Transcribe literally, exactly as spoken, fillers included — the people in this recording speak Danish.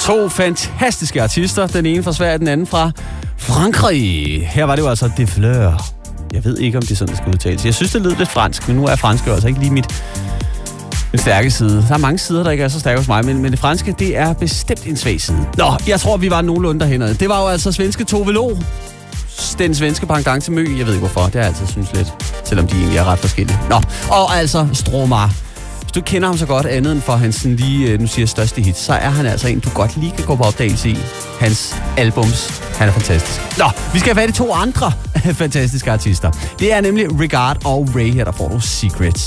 To fantastiske artister. Den ene fra Sverige, den anden fra Frankrig. Her var det jo altså De Fleur. Jeg ved ikke, om det er sådan, det skal udtales. Jeg synes, det lyder lidt fransk, men nu er fransk jo altså ikke lige mit min stærke side. Der er mange sider, der ikke er så stærke hos mig, men, men det franske, det er bestemt en svag side. Nå, jeg tror, vi var nogenlunde derhen. Det var jo altså svenske Tove Lo. Den svenske pendant til Mø. Jeg ved ikke hvorfor. Det har jeg altid synes lidt, selvom de egentlig er ret forskellige. Nå, og altså Stromae. Hvis du kender ham så godt andet end for hans sådan lige, nu siger jeg, største hit, så er han altså en, du godt lige kan gå på opdagelse i. Hans albums. Han er fantastisk. Nå, vi skal have fat i to andre fantastiske artister. Det er nemlig Regard og Ray her, der får du Secrets.